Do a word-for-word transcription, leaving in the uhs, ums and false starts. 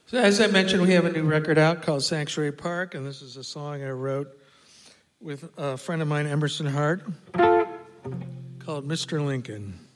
So as I mentioned, we have a new record out called Sanctuary Park, and this is a song I wrote with a friend of mine, Emerson Hart, called Mister Lincoln.